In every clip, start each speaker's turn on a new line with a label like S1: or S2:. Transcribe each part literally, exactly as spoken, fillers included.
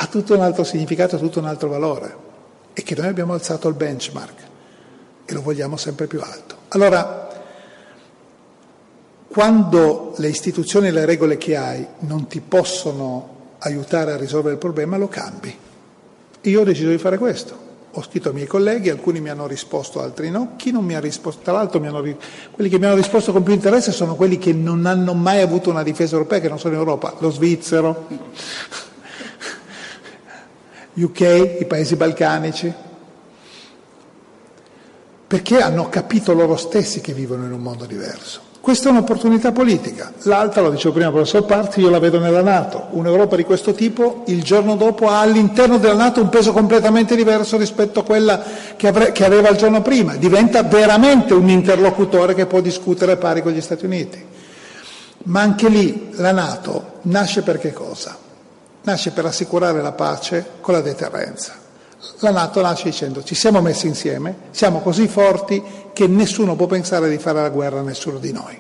S1: ha tutto un altro significato, tutto un altro valore, e che noi abbiamo alzato il benchmark e lo vogliamo sempre più alto. Allora, quando le istituzioni e le regole che hai non ti possono aiutare a risolvere il problema, lo cambi. Io ho deciso di fare questo. Ho scritto ai miei colleghi, alcuni mi hanno risposto, altri no. Chi non mi ha risposto, tra l'altro mi hanno, quelli che mi hanno risposto con più interesse sono quelli che non hanno mai avuto una difesa europea, che non sono in Europa, lo svizzero, U K, i paesi balcanici, perché hanno capito loro stessi che vivono in un mondo diverso. Questa è un'opportunità politica. L'altra, lo dicevo prima il professor Parti, io la vedo nella NATO. Un'Europa di questo tipo il giorno dopo ha all'interno della NATO un peso completamente diverso rispetto a quella che, avre- che aveva il giorno prima. Diventa veramente un interlocutore che può discutere pari con gli Stati Uniti. Ma anche lì la NATO nasce per che cosa? Nasce per assicurare la pace con la deterrenza. La NATO nasce dicendo: ci siamo messi insieme, siamo così forti che nessuno può pensare di fare la guerra a nessuno di noi.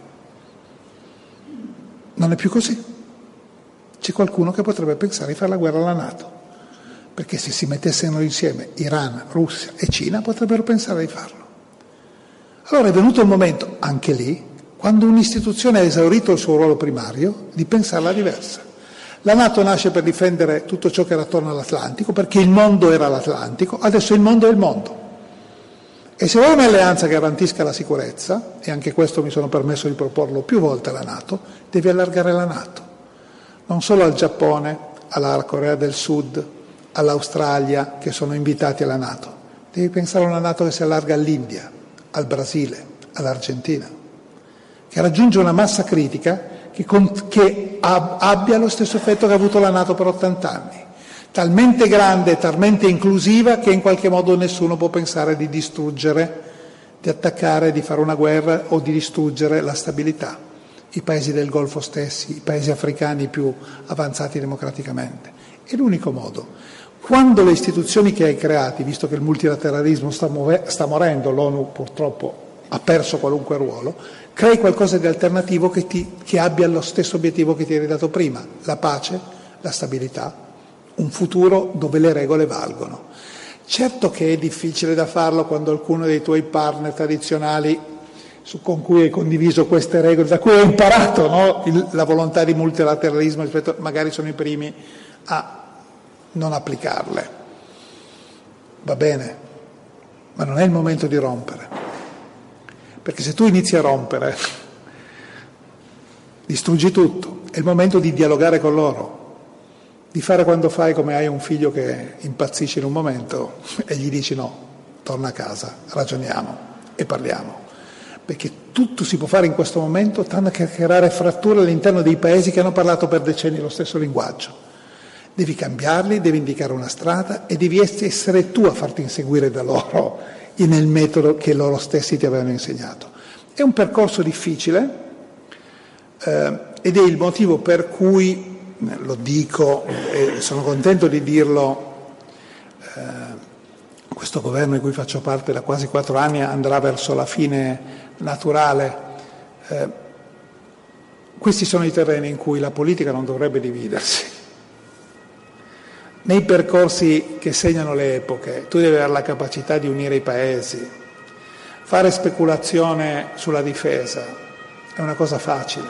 S1: Non è più così. C'è qualcuno che potrebbe pensare di fare la guerra alla NATO, perché se si mettessero insieme Iran, Russia e Cina potrebbero pensare di farlo. Allora è venuto il momento, anche lì, quando un'istituzione ha esaurito il suo ruolo primario, di pensarla diversa. La NATO nasce per difendere tutto ciò che era attorno all'Atlantico, perché il mondo era l'Atlantico, adesso il mondo è il mondo. E se vuoi un'alleanza che garantisca la sicurezza, e anche questo mi sono permesso di proporlo più volte alla NATO, devi allargare la NATO. Non solo al Giappone, alla Corea del Sud, all'Australia, che sono invitati alla NATO. Devi pensare a una NATO che si allarga all'India, al Brasile, all'Argentina, che raggiunge una massa critica che, con, che ab, abbia lo stesso effetto che ha avuto la NATO per ottanta anni, talmente grande, talmente inclusiva che in qualche modo nessuno può pensare di distruggere, di attaccare, di fare una guerra o di distruggere la stabilità. I paesi del Golfo stessi, i paesi africani più avanzati democraticamente. È l'unico modo. Quando le istituzioni che hai creati, visto che il multilateralismo sta, muove, sta morendo, l'ONU purtroppo ha perso qualunque ruolo, crei qualcosa di alternativo che, ti, che abbia lo stesso obiettivo che ti eri dato prima, la pace, la stabilità, un futuro dove le regole valgono. Certo che è difficile da farlo quando alcuno dei tuoi partner tradizionali su, con cui hai condiviso queste regole, da cui hai imparato, no? Il, la volontà di multilateralismo, rispetto, magari sono i primi a non applicarle. Va bene, ma non è il momento di rompere. Perché se tu inizi a rompere, distruggi tutto. È il momento di dialogare con loro, di fare quando fai come hai un figlio che impazzisce in un momento e gli dici no, torna a casa, ragioniamo e parliamo. Perché tutto si può fare in questo momento, tranne che creare fratture all'interno dei paesi che hanno parlato per decenni lo stesso linguaggio. Devi cambiarli, devi indicare una strada e devi essere tu a farti inseguire da loro nel metodo che loro stessi ti avevano insegnato. È un percorso difficile eh, ed è il motivo per cui, lo dico e sono contento di dirlo, eh, questo governo di cui faccio parte da quasi quattro anni andrà verso la fine naturale. Eh, questi sono i terreni in cui la politica non dovrebbe dividersi. Nei percorsi che segnano le epoche, tu devi avere la capacità di unire i paesi. Fare speculazione sulla difesa è una cosa facile,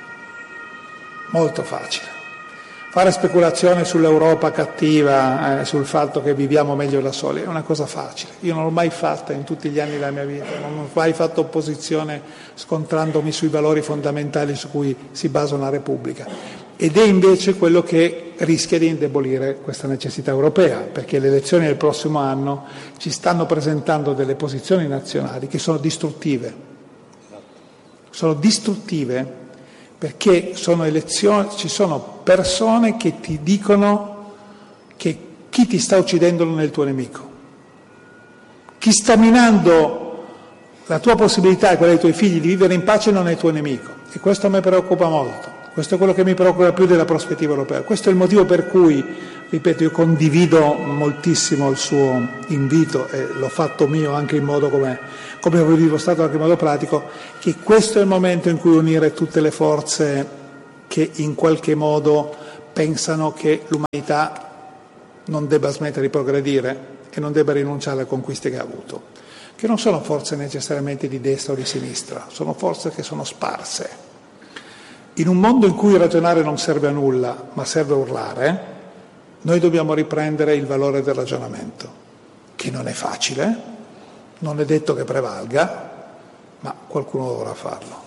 S1: molto facile. Fare speculazione sull'Europa cattiva, eh, sul fatto che viviamo meglio da soli, è una cosa facile. Io non l'ho mai fatta in tutti gli anni della mia vita, non ho mai fatto opposizione scontrandomi sui valori fondamentali su cui si basa una Repubblica. Ed è invece quello che rischia di indebolire questa necessità europea, perché le elezioni del prossimo anno ci stanno presentando delle posizioni nazionali che sono distruttive. Sono distruttive perché sono elezioni, ci sono persone che ti dicono che chi ti sta uccidendo non è il tuo nemico. Chi sta minando la tua possibilità e quella dei tuoi figli di vivere in pace non è il tuo nemico. E questo a me preoccupa molto. Questo è quello che mi preoccupa più della prospettiva europea. Questo è il motivo per cui, ripeto, io condivido moltissimo il suo invito e l'ho fatto mio anche in modo come, come avevo dimostrato anche in modo pratico, che questo è il momento in cui unire tutte le forze che in qualche modo pensano che l'umanità non debba smettere di progredire e non debba rinunciare alle conquiste che ha avuto, che non sono forze necessariamente di destra o di sinistra, sono forze che sono sparse. In un mondo in cui ragionare non serve a nulla, ma serve a urlare, noi dobbiamo riprendere il valore del ragionamento, che non è facile, non è detto che prevalga, ma qualcuno dovrà farlo.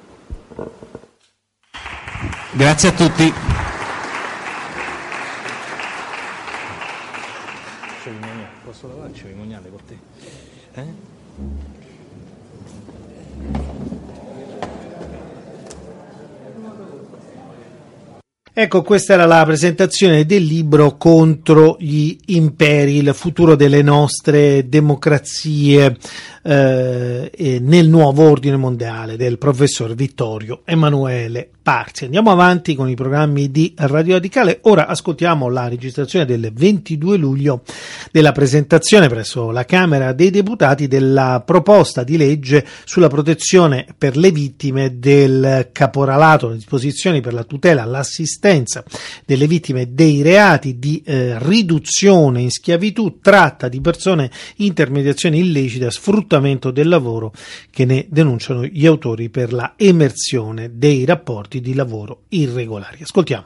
S2: Grazie a tutti. Posso lavare cerimoniale con te? Eh?
S3: Ecco, questa era la presentazione del libro Contro gli imperi, il futuro delle nostre democrazie eh, nel nuovo ordine mondiale, del professor Vittorio Emanuele Parzi. Andiamo avanti con i programmi di Radio Radicale. Ora ascoltiamo la registrazione del ventidue luglio della presentazione presso la Camera dei Deputati della proposta di legge sulla protezione per le vittime del caporalato, le disposizioni per la tutela, l'assistenza delle vittime dei reati di eh, riduzione in schiavitù, tratta di persone, intermediazione illecita, sfruttamento del lavoro, che ne denunciano gli autori per la emersione dei rapporti di lavoro irregolari. Ascoltiamo.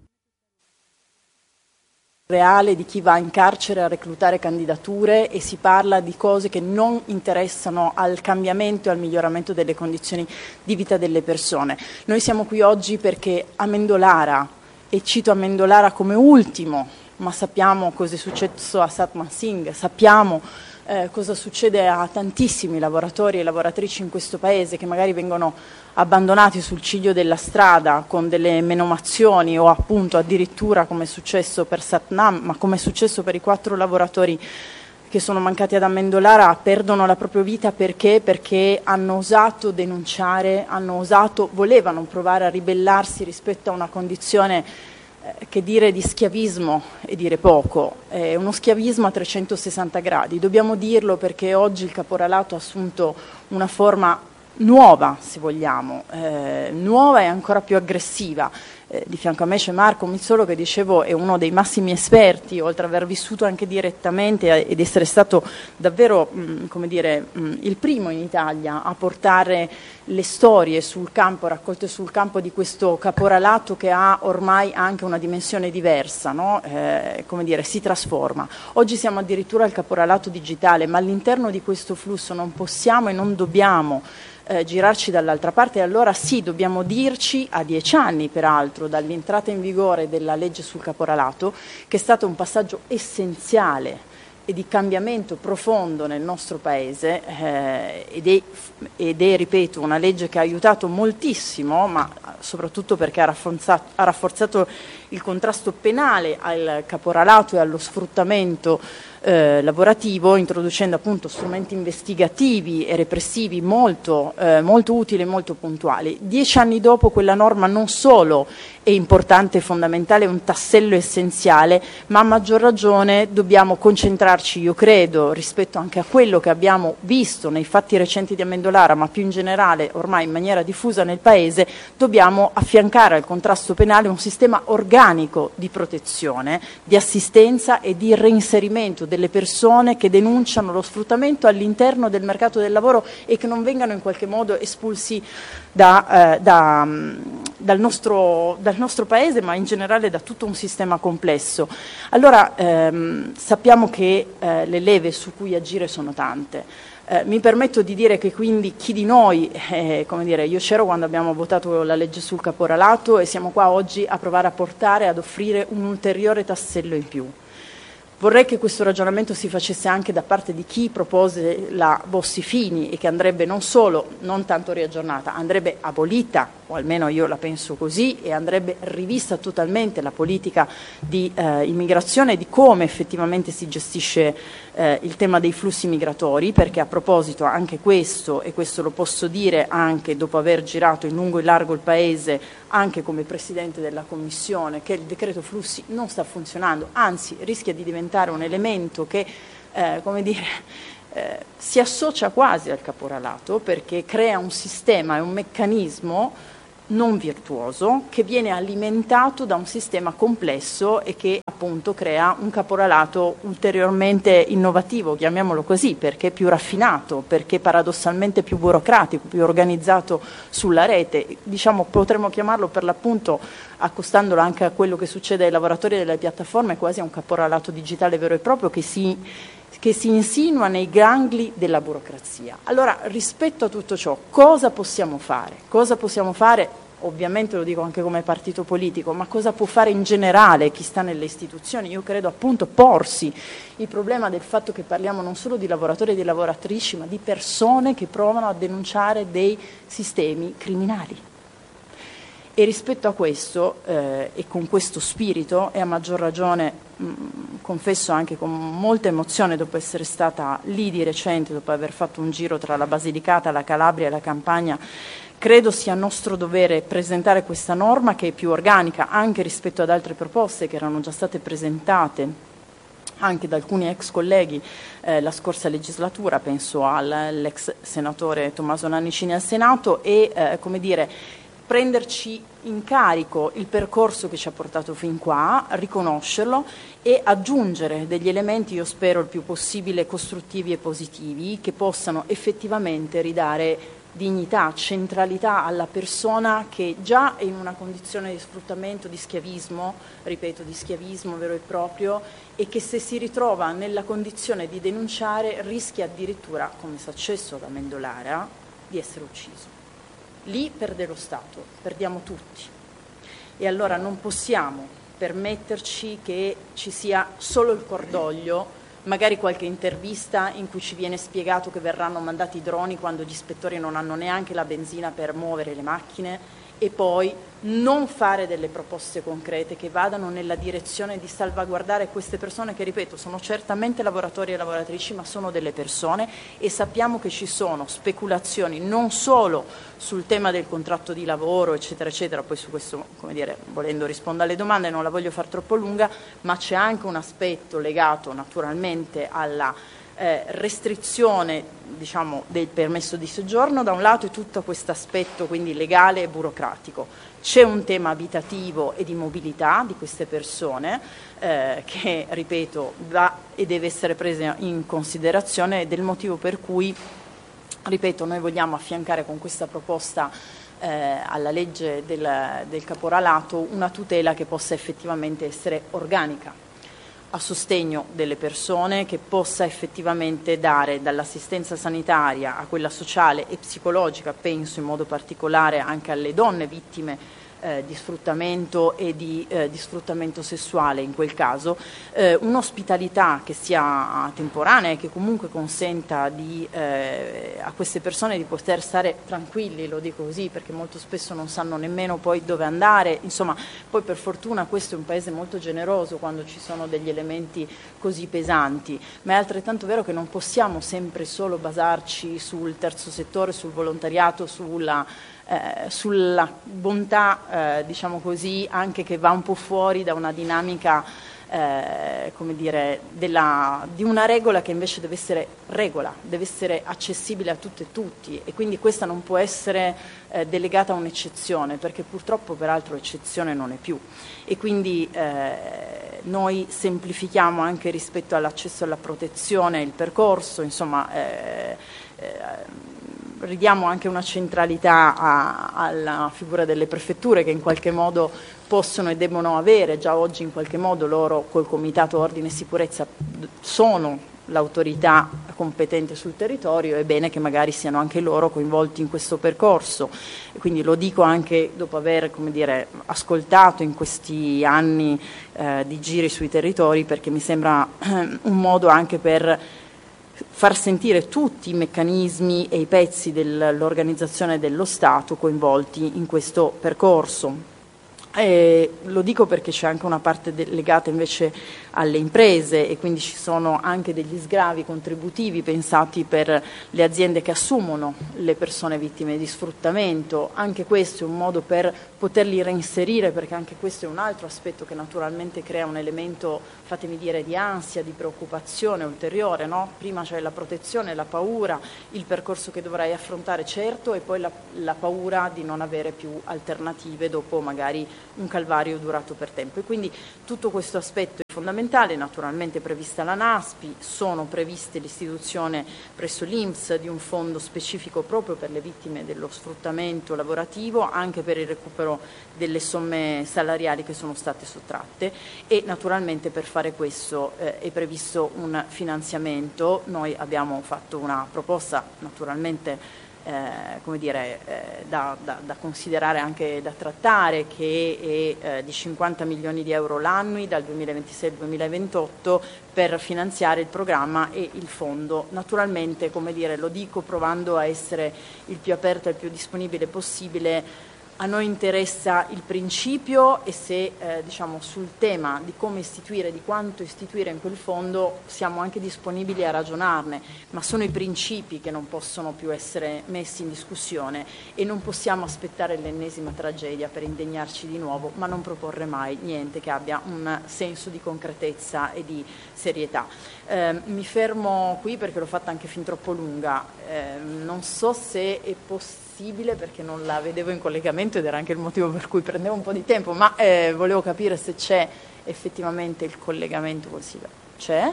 S4: Reale di chi va in carcere a reclutare candidature e si parla di cose che non interessano al cambiamento e al miglioramento delle condizioni di vita delle persone. Noi siamo qui oggi perché Amendolara, e cito Amendolara come ultimo, ma sappiamo cosa è successo a Satman Singh, sappiamo eh, cosa succede a tantissimi lavoratori e lavoratrici in questo paese che magari vengono abbandonati sul ciglio della strada con delle menomazioni o appunto addirittura, come è successo per Satnam, ma come è successo per i quattro lavoratori che sono mancati ad Amendolara, perdono la propria vita perché? Perché hanno osato denunciare, hanno osato, volevano provare a ribellarsi rispetto a una condizione eh, che dire di schiavismo è dire poco, è uno schiavismo a trecentosessanta gradi. Dobbiamo dirlo perché oggi il caporalato ha assunto una forma nuova, se vogliamo, eh, nuova e ancora più aggressiva. Eh, di fianco a me c'è Marco Mizzolo, che dicevo è uno dei massimi esperti, oltre ad aver vissuto anche direttamente ed essere stato davvero mh, come dire, mh, il primo in Italia a portare le storie sul campo, raccolte sul campo di questo caporalato che ha ormai anche una dimensione diversa, no? eh, come dire, si trasforma. Oggi siamo addirittura al caporalato digitale, ma all'interno di questo flusso non possiamo e non dobbiamo Eh, girarci dall'altra parte. E allora sì, dobbiamo dirci, a dieci anni peraltro dall'entrata in vigore della legge sul caporalato, che è stato un passaggio essenziale e di cambiamento profondo nel nostro Paese eh, ed, è, ed è, ripeto, una legge che ha aiutato moltissimo, ma soprattutto perché ha rafforzato, ha rafforzato il contrasto penale al caporalato e allo sfruttamento eh, lavorativo, introducendo appunto strumenti investigativi e repressivi molto, eh, molto utili e molto puntuali. Dieci anni dopo quella norma non solo è importante e fondamentale, è un tassello essenziale, ma a maggior ragione dobbiamo concentrarci, io credo, rispetto anche a quello che abbiamo visto nei fatti recenti di Amendolara, ma più in generale ormai in maniera diffusa nel Paese, dobbiamo affiancare al contrasto penale un sistema organico di protezione, di assistenza e di reinserimento delle persone che denunciano lo sfruttamento all'interno del mercato del lavoro e che non vengano in qualche modo espulsi da, eh, da, dal, nostro, dal nostro Paese, ma in generale da tutto un sistema complesso. Allora ehm, sappiamo che eh, le leve su cui agire sono tante. Eh, mi permetto di dire che quindi chi di noi, eh, come dire, io c'ero quando abbiamo votato la legge sul caporalato e siamo qua oggi a provare a portare, ad offrire un ulteriore tassello in più. Vorrei che questo ragionamento si facesse anche da parte di chi propose la Bossi-Fini e che andrebbe non solo, non tanto riaggiornata, andrebbe abolita, o almeno io la penso così, e andrebbe rivista totalmente la politica di eh, immigrazione e di come effettivamente si gestisce eh, il tema dei flussi migratori, perché a proposito anche questo, e questo lo posso dire anche dopo aver girato in lungo e largo il Paese, anche come Presidente della Commissione, che il decreto flussi non sta funzionando, anzi rischia di diventare un elemento che, eh, come dire, eh, si associa quasi al caporalato, perché crea un sistema e un meccanismo non virtuoso che viene alimentato da un sistema complesso e che appunto crea un caporalato ulteriormente innovativo, chiamiamolo così, perché più raffinato, perché paradossalmente più burocratico, più organizzato sulla rete. Diciamo, potremmo chiamarlo per l'appunto, accostandolo anche a quello che succede ai lavoratori delle piattaforme, quasi a un caporalato digitale vero e proprio che si che si insinua nei gangli della burocrazia. Allora, rispetto a tutto ciò, cosa possiamo fare? Cosa possiamo fare? Ovviamente lo dico anche come partito politico, ma cosa può fare in generale chi sta nelle istituzioni? Io credo appunto porsi il problema del fatto che parliamo non solo di lavoratori e di lavoratrici, ma di persone che provano a denunciare dei sistemi criminali. E rispetto a questo, eh, e con questo spirito, e a maggior ragione, mh, confesso anche con molta emozione, dopo essere stata lì di recente, dopo aver fatto un giro tra la Basilicata, la Calabria e la Campania, credo sia nostro dovere presentare questa norma che è più organica anche rispetto ad altre proposte che erano già state presentate anche da alcuni ex colleghi eh, la scorsa legislatura, penso all'ex senatore Tommaso Nannicini al Senato, e eh, come dire, prenderci in carico il percorso che ci ha portato fin qua, riconoscerlo e aggiungere degli elementi, io spero il più possibile costruttivi e positivi, che possano effettivamente ridare dignità, centralità alla persona che già è in una condizione di sfruttamento, di schiavismo, ripeto, di schiavismo vero e proprio, e che se si ritrova nella condizione di denunciare rischia addirittura, come è successo ad Amendolara, di essere ucciso. Lì perde lo Stato, perdiamo tutti, e allora non possiamo permetterci che ci sia solo il cordoglio, magari qualche intervista in cui ci viene spiegato che verranno mandati i droni quando gli ispettori non hanno neanche la benzina per muovere le macchine, e poi non fare delle proposte concrete che vadano nella direzione di salvaguardare queste persone che, ripeto, sono certamente lavoratori e lavoratrici, ma sono delle persone, e sappiamo che ci sono speculazioni non solo sul tema del contratto di lavoro, eccetera, eccetera, poi su questo, come dire, volendo rispondere alle domande, non la voglio far troppo lunga, ma c'è anche un aspetto legato naturalmente alla Eh, restrizione, diciamo, del permesso di soggiorno da un lato, e tutto questo aspetto quindi legale e burocratico. C'è un tema abitativo e di mobilità di queste persone eh, che, ripeto, va e deve essere presa in considerazione, ed è il motivo per cui, ripeto, noi vogliamo affiancare con questa proposta eh, alla legge del, del caporalato una tutela che possa effettivamente essere organica, a sostegno delle persone, che possa effettivamente dare dall'assistenza sanitaria a quella sociale e psicologica, penso in modo particolare anche alle donne vittime eh, di sfruttamento e di, eh, di sfruttamento sessuale in quel caso, eh, un'ospitalità che sia temporanea e che comunque consenta di, eh, a queste persone di poter stare tranquilli, lo dico così perché molto spesso non sanno nemmeno poi dove andare, insomma, poi per fortuna questo è un paese molto generoso quando ci sono degli elementi così pesanti, ma è altrettanto vero che non possiamo sempre solo basarci sul terzo settore, sul volontariato, sulla Eh, sulla bontà, eh, diciamo così, anche che va un po' fuori da una dinamica, eh, come dire, della, di una regola che invece deve essere regola, deve essere accessibile a tutte e tutti, e quindi questa non può essere eh, delegata a un'eccezione, perché purtroppo peraltro eccezione non è più, e quindi eh, noi semplifichiamo anche rispetto all'accesso alla protezione il percorso, insomma eh, eh, ridiamo anche una centralità a, alla figura delle prefetture, che in qualche modo possono e debbono avere, già oggi in qualche modo loro col Comitato Ordine e Sicurezza sono l'autorità competente sul territorio, è bene che magari siano anche loro coinvolti in questo percorso. E quindi lo dico anche dopo aver, come dire, ascoltato in questi anni eh, di giri sui territori, perché mi sembra eh, un modo anche per far sentire tutti i meccanismi e i pezzi dell'organizzazione dello Stato coinvolti in questo percorso. E lo dico perché c'è anche una parte de- legata invece alle imprese, e quindi ci sono anche degli sgravi contributivi pensati per le aziende che assumono le persone vittime di sfruttamento. Anche questo è un modo per poterli reinserire, perché anche questo è un altro aspetto che naturalmente crea un elemento, fatemi dire, di ansia, di preoccupazione ulteriore, no? Prima c'è la protezione, la paura, il percorso che dovrai affrontare, certo, e poi la, la paura di non avere più alternative dopo magari un calvario durato per tempo. E quindi tutto questo aspetto è fondamentale. Naturalmente è prevista la NASPI, sono previste l'istituzione presso l'I N P S di un fondo specifico proprio per le vittime dello sfruttamento lavorativo, anche per il recupero delle somme salariali che sono state sottratte, e naturalmente per fare questo eh, è previsto un finanziamento. Noi abbiamo fatto una proposta naturalmente Eh, come dire, eh, da, da, da considerare, anche da trattare, che è eh, di cinquanta milioni di euro l'annui dal duemilaventisei al duemilaventotto per finanziare il programma e il fondo. Naturalmente, come dire, lo dico provando a essere il più aperto e il più disponibile possibile. A noi interessa il principio, e se eh, diciamo, sul tema di come istituire, di quanto istituire in quel fondo, siamo anche disponibili a ragionarne, ma sono i principi che non possono più essere messi in discussione, e non possiamo aspettare l'ennesima tragedia per indegnarci di nuovo, ma non proporre mai niente che abbia un senso di concretezza e di serietà. Eh, mi fermo qui perché l'ho fatta anche fin troppo lunga. Eh, non so se è possibile, perché non la vedevo in collegamento ed era anche il motivo per cui prendevo un po' di tempo, ma eh, volevo capire se c'è effettivamente il collegamento col Silvia. C'è?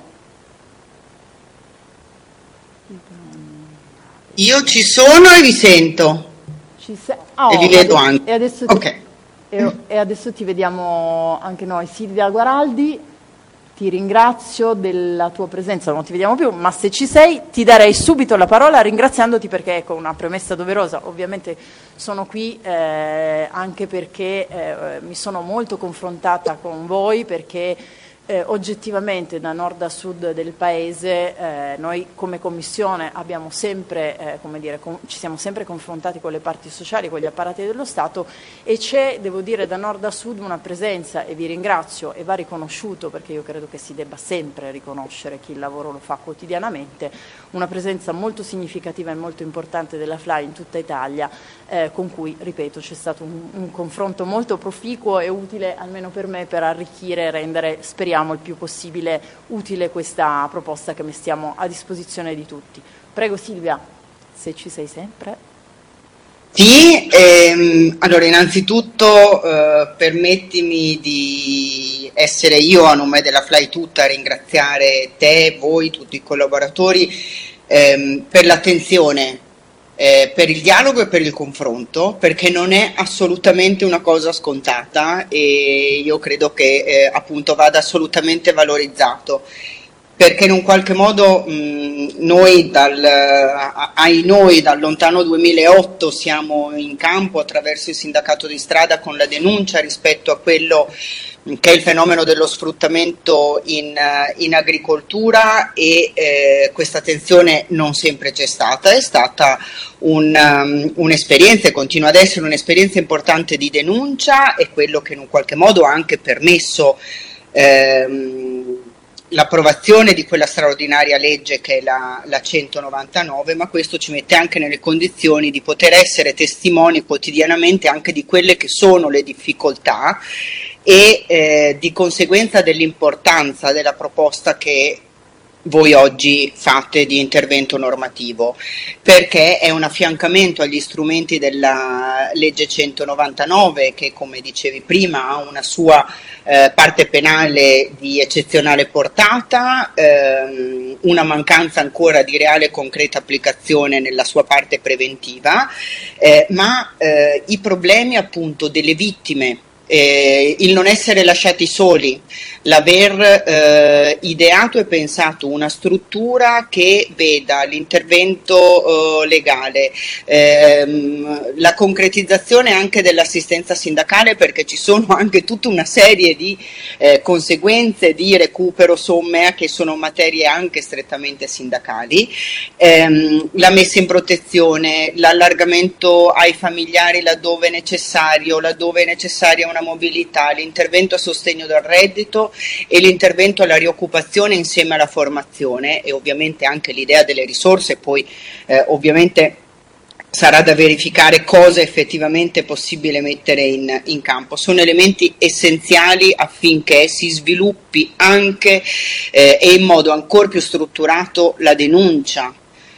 S5: Io ci sono e vi sento.
S4: Ci se- oh,
S5: e vi vedo anche.
S4: E adesso, ti,
S5: okay.
S4: e, e adesso ti vediamo anche noi. Silvia Guaraldi, ti ringrazio della tua presenza, non ti vediamo più, ma se ci sei ti darei subito la parola, ringraziandoti perché, ecco, una premessa doverosa. Ovviamente sono qui eh, anche perché eh, mi sono molto confrontata con voi, perché Eh, oggettivamente da nord a sud del Paese eh, noi come Commissione abbiamo sempre, eh, come dire, com- ci siamo sempre confrontati con le parti sociali, con gli apparati dello Stato, e c'è, devo dire, da nord a sud una presenza, e vi ringrazio, e va riconosciuto, perché io credo che si debba sempre riconoscere chi il lavoro lo fa quotidianamente, una presenza molto significativa e molto importante della F L A I in tutta Italia, eh, con cui, ripeto, c'è stato un, un confronto molto proficuo e utile, almeno per me, per arricchire e rendere, speriamo, il più possibile utile questa proposta che mettiamo a disposizione di tutti. Prego Silvia, se ci sei sempre.
S5: Sì, ehm, allora innanzitutto eh, permettimi di essere io, a nome della F L A I tutta, a ringraziare te, voi, tutti i collaboratori ehm, per l'attenzione, Eh, per il dialogo e per il confronto, perché non è assolutamente una cosa scontata, e io credo che eh, appunto vada assolutamente valorizzato, perché in un qualche modo mh, noi dal, ai noi dal lontano duemilaotto siamo in campo attraverso il sindacato di strada con la denuncia rispetto a quello che è il fenomeno dello sfruttamento in, in agricoltura, e eh, questa attenzione non sempre c'è stata, è stata un, um, un'esperienza, e continua ad essere un'esperienza importante di denuncia, e quello che in un qualche modo ha anche permesso ehm, l'approvazione di quella straordinaria legge che è la, la centonovantanove, ma questo ci mette anche nelle condizioni di poter essere testimoni quotidianamente anche di quelle che sono le difficoltà, e eh, di conseguenza dell'importanza della proposta che voi oggi fate di intervento normativo, perché è un affiancamento agli strumenti della legge centonovantanove, che, come dicevi prima, ha una sua eh, parte penale di eccezionale portata, ehm, una mancanza ancora di reale e concreta applicazione nella sua parte preventiva, eh, ma eh, i problemi appunto delle vittime, Eh, il non essere lasciati soli, l'aver eh, ideato e pensato una struttura che veda l'intervento eh, legale, ehm, la concretizzazione anche dell'assistenza sindacale, perché ci sono anche tutta una serie di eh, conseguenze di recupero somme che sono materie anche strettamente sindacali, ehm, la messa in protezione, l'allargamento ai familiari laddove è necessario, laddove è necessaria una mobilità, l'intervento a sostegno del reddito e l'intervento alla rioccupazione insieme alla formazione, e ovviamente anche l'idea delle risorse, poi eh, ovviamente sarà da verificare cosa effettivamente è possibile mettere in, in campo. Sono elementi essenziali affinché si sviluppi anche eh, e in modo ancora più strutturato la denuncia,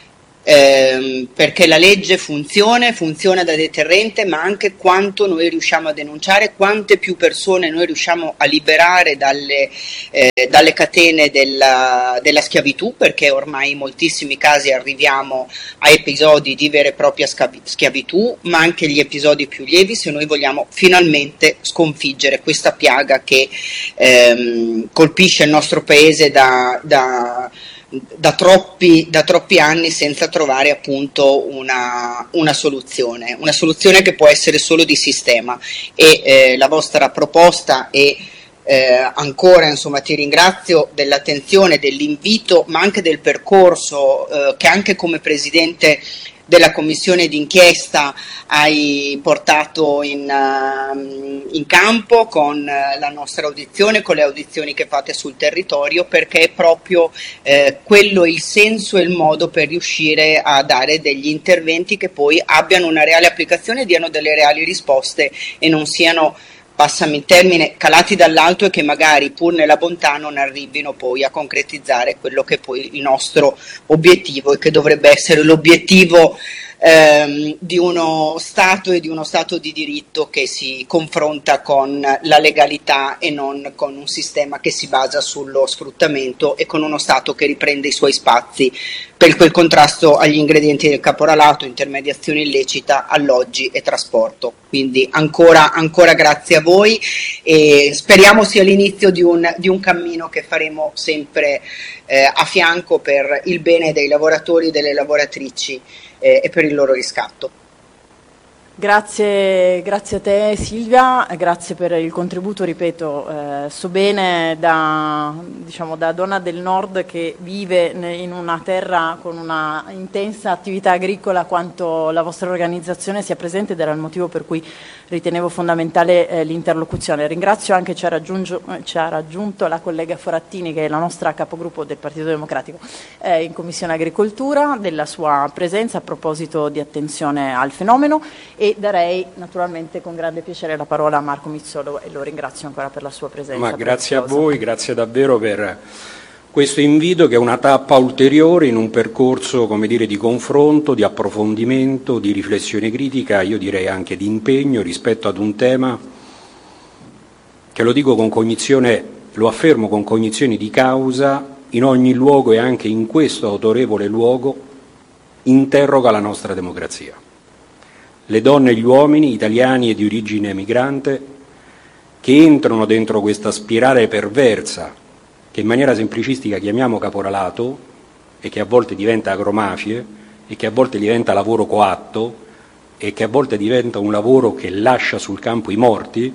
S5: eh, perché la legge funziona, funziona da deterrente, ma anche quanto noi riusciamo a denunciare, quante più persone noi riusciamo a liberare dalle, eh, dalle catene della, della schiavitù, perché ormai in moltissimi casi arriviamo a episodi di vera e propria schiavitù, ma anche gli episodi più lievi, se noi vogliamo finalmente sconfiggere questa piaga che ehm, colpisce il nostro paese da, da Da troppi, da troppi anni senza trovare appunto una, una soluzione, una soluzione che può essere solo di sistema, e eh, la vostra proposta e eh, ancora insomma ti ringrazio dell'attenzione, dell'invito, ma anche del percorso eh, che anche come presidente della commissione d'inchiesta hai portato in, uh, in campo con uh, la nostra audizione, con le audizioni che fate sul territorio, perché è proprio eh, quello il senso e il modo per riuscire a dare degli interventi che poi abbiano una reale applicazione, diano delle reali risposte e non siano, passami il termine, calati dall'alto, e che magari pur nella bontà non arrivino poi a concretizzare quello che è poi il nostro obiettivo e che dovrebbe essere l'obiettivo ehm, di uno Stato e di uno Stato di diritto che si confronta con la legalità e non con un sistema che si basa sullo sfruttamento, e con uno Stato che riprende i suoi spazi per quel contrasto agli ingredienti del caporalato, intermediazione illecita, alloggi e trasporto. Quindi ancora, ancora grazie a voi, e speriamo sia l'inizio di un, di un cammino che faremo sempre eh, a fianco per il bene dei lavoratori e delle lavoratrici eh, e per il loro riscatto.
S4: Grazie, grazie a te Silvia, grazie per il contributo, ripeto, eh, so bene da, diciamo, da donna del nord che vive in una terra con una intensa attività agricola quanto la vostra organizzazione sia presente, ed era il motivo per cui ritenevo fondamentale eh, l'interlocuzione. Ringrazio anche, ci ha, raggiunto, ci ha raggiunto la collega Forattini, che è la nostra capogruppo del Partito Democratico eh, in Commissione Agricoltura, della sua presenza a proposito di attenzione al fenomeno, e darei naturalmente con grande piacere la parola a Marco Mizzolo, e lo ringrazio ancora per la sua presenza.
S6: Ma grazie a voi, grazie davvero per questo invito, che è una tappa ulteriore in un percorso, come dire, di confronto, di approfondimento, di riflessione critica, io direi anche di impegno rispetto ad un tema che, lo dico con cognizione, lo affermo con cognizione di causa, in ogni luogo e anche in questo autorevole luogo interroga la nostra democrazia. Le donne e gli uomini, italiani e di origine migrante, che entrano dentro questa spirale perversa, che in maniera semplicistica chiamiamo caporalato, e che a volte diventa agromafie, e che a volte diventa lavoro coatto, e che a volte diventa un lavoro che lascia sul campo i morti,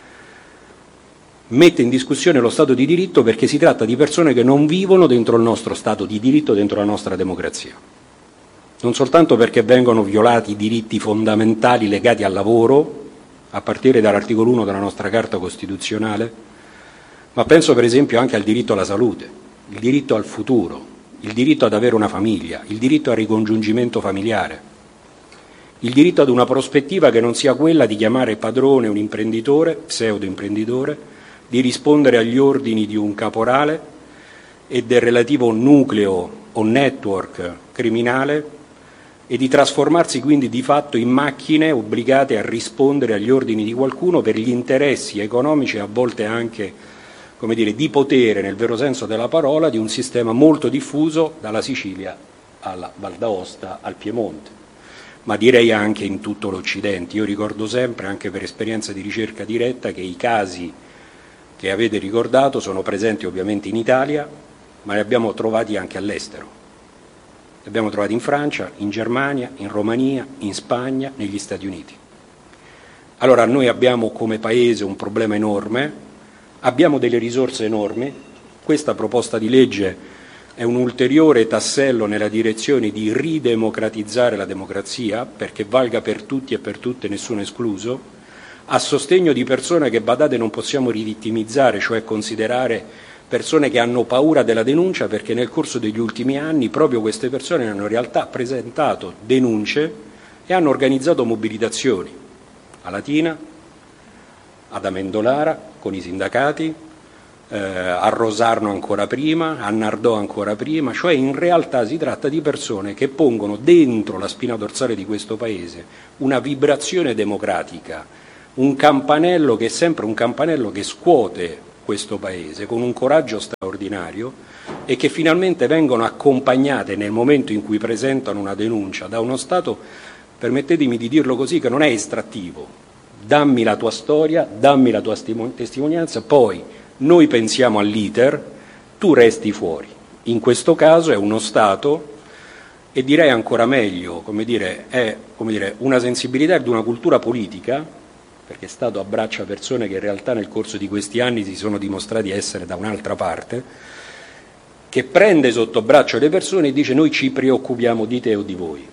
S6: mette in discussione lo Stato di diritto, perché si tratta di persone che non vivono dentro il nostro Stato di diritto, dentro la nostra democrazia. Non soltanto perché vengono violati i diritti fondamentali legati al lavoro, a partire dall'articolo uno della nostra Carta Costituzionale, ma penso per esempio anche al diritto alla salute, il diritto al futuro, il diritto ad avere una famiglia, il diritto al ricongiungimento familiare, il diritto ad una prospettiva che non sia quella di chiamare padrone un imprenditore, pseudo imprenditore, di rispondere agli ordini di un caporale e del relativo nucleo o network criminale, e di trasformarsi quindi di fatto in macchine obbligate a rispondere agli ordini di qualcuno per gli interessi economici e a volte anche, come dire, di potere, nel vero senso della parola, di un sistema molto diffuso dalla Sicilia alla Val d'Aosta al Piemonte, ma direi anche in tutto l'Occidente. Io ricordo sempre, anche per esperienza di ricerca diretta, che i casi che avete ricordato sono presenti ovviamente in Italia, ma li abbiamo trovati anche all'estero. Li abbiamo trovati in Francia, in Germania, in Romania, in Spagna, negli Stati Uniti. Allora noi abbiamo come Paese un problema enorme, abbiamo delle risorse enormi, questa proposta di legge è un ulteriore tassello nella direzione di ridemocratizzare la democrazia, perché valga per tutti e per tutte, nessuno escluso, a sostegno di persone che, badate, non possiamo rivittimizzare, cioè considerare persone che hanno paura della denuncia, perché nel corso degli ultimi anni proprio queste persone hanno in realtà presentato denunce e hanno organizzato mobilitazioni a Latina, ad Amendolara con i sindacati, eh, a Rosarno ancora prima, a Nardò ancora prima, cioè in realtà si tratta di persone che pongono dentro la spina dorsale di questo Paese una vibrazione democratica, un campanello che è sempre un campanello che scuote questo Paese con un coraggio straordinario e che finalmente vengono accompagnate nel momento in cui presentano una denuncia da uno Stato, permettetemi di dirlo così, che non è estrattivo. Dammi la tua storia, dammi la tua testimonianza, poi noi pensiamo all'iter, tu resti fuori. In questo caso è uno Stato, e direi ancora meglio, come dire, è come dire, una sensibilità ed una cultura politica, perché Stato abbraccia persone che in realtà nel corso di questi anni si sono dimostrati essere da un'altra parte, che prende sotto braccio le persone e dice noi ci preoccupiamo di te o di voi.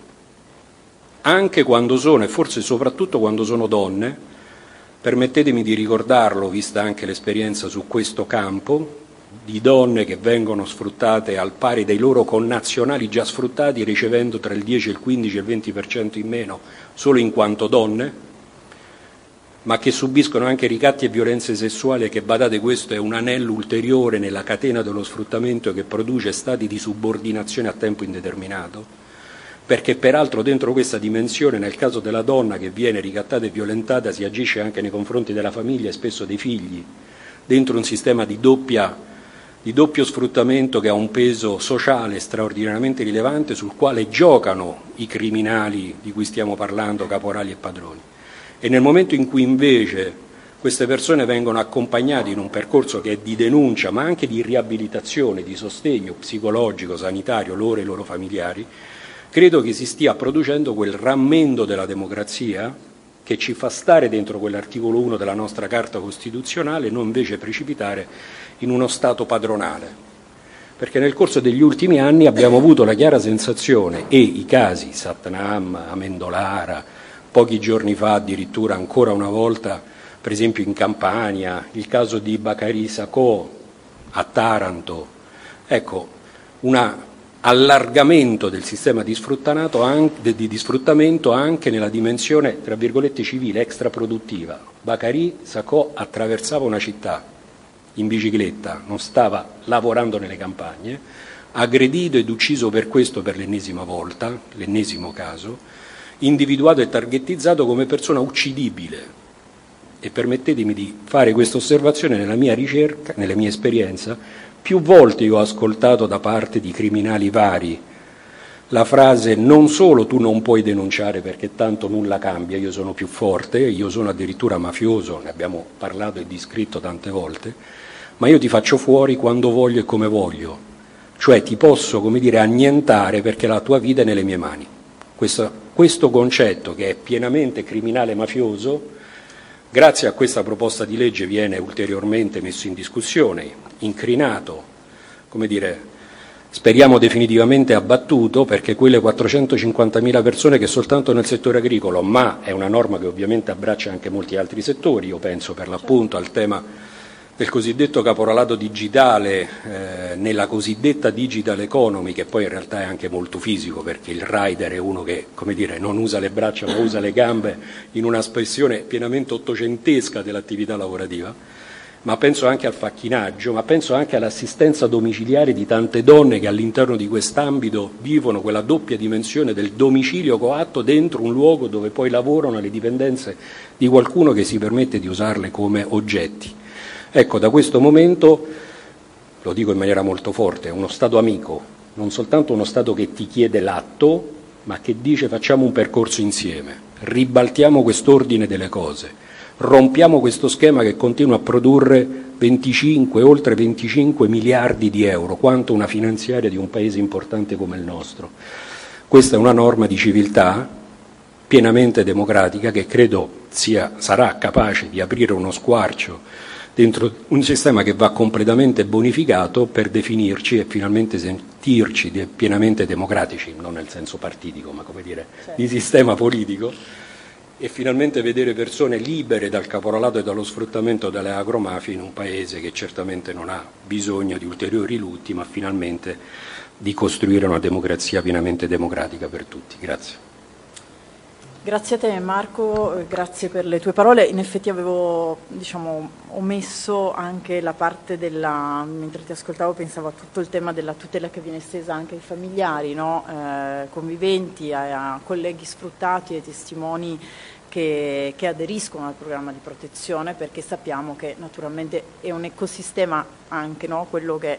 S6: Anche quando sono, e forse soprattutto quando sono donne, permettetemi di ricordarlo, vista anche l'esperienza su questo campo, di donne che vengono sfruttate al pari dei loro connazionali già sfruttati, ricevendo tra il dieci, il quindici e il venti per cento in meno solo in quanto donne, ma che subiscono anche ricatti e violenze sessuali e che, badate, questo è un anello ulteriore nella catena dello sfruttamento che produce stati di subordinazione a tempo indeterminato, perché peraltro dentro questa dimensione, nel caso della donna che viene ricattata e violentata, si agisce anche nei confronti della famiglia e spesso dei figli, dentro un sistema di doppia, di doppio sfruttamento che ha un peso sociale straordinariamente rilevante, sul quale giocano i criminali di cui stiamo parlando, caporali e padroni. E nel momento in cui invece queste persone vengono accompagnate in un percorso che è di denuncia, ma anche di riabilitazione, di sostegno psicologico, sanitario, loro e i loro familiari, credo che si stia producendo quel rammendo della democrazia che ci fa stare dentro quell'articolo uno della nostra Carta Costituzionale e non invece precipitare in uno Stato padronale. Perché nel corso degli ultimi anni abbiamo avuto la chiara sensazione, e i casi Satnam, Amendolara, pochi giorni fa addirittura ancora una volta, per esempio in Campania, il caso di Bacari Sacco a Taranto, ecco, un allargamento del sistema di sfruttamento, anche, di, di sfruttamento anche nella dimensione, tra virgolette, civile, extraproduttiva. Bacari Sacco attraversava una città in bicicletta, non stava lavorando nelle campagne, aggredito ed ucciso per questo per l'ennesima volta, l'ennesimo caso, individuato e targettizzato come persona uccidibile. E permettetemi di fare questa osservazione: nella mia ricerca, nella mia esperienza, più volte io ho ascoltato da parte di criminali vari la frase non solo tu non puoi denunciare perché tanto nulla cambia, io sono più forte, io sono addirittura mafioso, ne abbiamo parlato e descritto tante volte, ma io ti faccio fuori quando voglio e come voglio, cioè ti posso, come dire, annientare perché la tua vita è nelle mie mani. Questo, questo concetto, che è pienamente criminale mafioso, grazie a questa proposta di legge viene ulteriormente messo in discussione, incrinato, come dire, speriamo definitivamente abbattuto, perché quelle quattrocentocinquantamila persone che soltanto nel settore agricolo, ma è una norma che ovviamente abbraccia anche molti altri settori, io penso per l'appunto al tema del cosiddetto caporalato digitale, eh, nella cosiddetta digital economy, che poi in realtà è anche molto fisico, perché il rider è uno che, come dire, non usa le braccia ma usa le gambe in una espressione pienamente ottocentesca dell'attività lavorativa, ma penso anche al facchinaggio, ma penso anche all'assistenza domiciliare di tante donne che all'interno di quest'ambito vivono quella doppia dimensione del domicilio coatto dentro un luogo dove poi lavorano alle dipendenze di qualcuno che si permette di usarle come oggetti. Ecco, da questo momento, lo dico in maniera molto forte, è uno Stato amico, non soltanto uno Stato che ti chiede l'atto, ma che dice facciamo un percorso insieme, ribaltiamo quest'ordine delle cose, rompiamo questo schema che continua a produrre venticinque, oltre venticinque miliardi di euro, quanto una finanziaria di un paese importante come il nostro. Questa è una norma di civiltà pienamente democratica che credo sia, sarà capace di aprire uno squarcio dentro un sistema che va completamente bonificato per definirci e finalmente sentirci pienamente democratici, non nel senso partitico, ma come dire, certo, di sistema politico, e finalmente vedere persone libere dal caporalato e dallo sfruttamento delle agromafie in un paese che certamente non ha bisogno di ulteriori lutti, ma finalmente di costruire una democrazia pienamente democratica per tutti. Grazie.
S4: Grazie a te Marco, grazie per le tue parole. In effetti avevo, diciamo, omesso anche la parte della, mentre ti ascoltavo pensavo a tutto il tema della tutela che viene estesa anche ai familiari, no? eh, conviventi, a, a colleghi sfruttati, ai testimoni che, che aderiscono al programma di protezione, perché sappiamo che naturalmente è un ecosistema anche, no? Quello che